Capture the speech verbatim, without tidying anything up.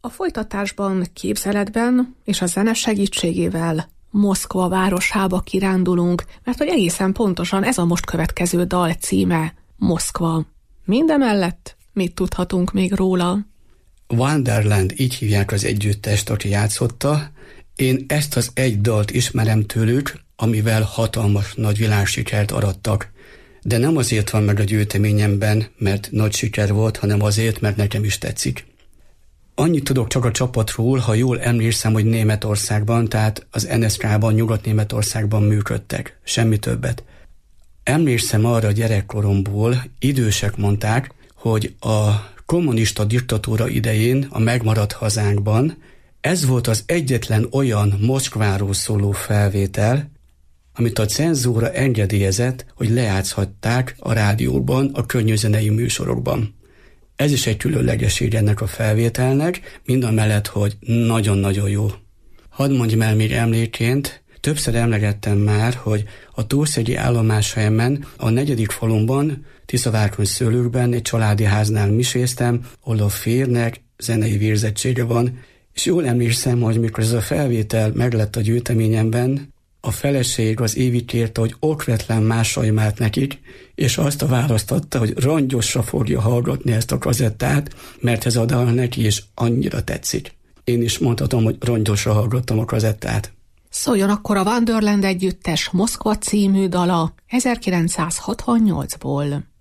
A folytatásban képzeletben és a zene segítségével Moszkva városába kirándulunk, mert hogy egészen pontosan ez a most következő dal címe, Moszkva. Mindemellett mit tudhatunk még róla? Wonderland, így hívják az együttest, aki játszotta. Én ezt az egy dalt ismerem tőlük, amivel hatalmas nagy világsikert arattak. De nem azért van meg a gyűjteményemben, mert nagy siker volt, hanem azért, mert nekem is tetszik. Annyit tudok csak a csapatról, ha jól emlékszem, hogy Németországban, tehát az en es ká-ban, Nyugat-Németországban működtek. Semmi többet. Emlékszem arra a gyerekkoromból, idősek mondták, hogy a kommunista diktatúra idején a megmaradt hazánkban ez volt az egyetlen olyan Moszkváról szóló felvétel, amit a cenzúra engedélyezett, hogy lejátszhatták a rádióban, a könnyűzenei műsorokban. Ez is egy különlegesség ennek a felvételnek, mindamellett, hogy nagyon-nagyon jó. Hadd mondjam el még emlékként, többször emlegettem már, hogy a Túrszegi állomáshelyemen, a negyedik falumban, Tiszavárkony szőlőkben egy családi háznál miséztem, ahol a férnek zenei végzettsége van, és jól emlékszem, hogy mikor ez a felvétel meglett a gyűjteményemben, a feleség az Évi kérte, hogy okvetlen másoljámát nekik, és azt a választotta, hogy rongyosra fogja hallgatni ezt a kazettát, mert ez a dal neki is annyira tetszik. Én is mondhatom, hogy rongyosra hallgattam a kazettát. Szóljon akkor a Wonderland együttes Moszkva című dala ezerkilencszázhatvannyolcból.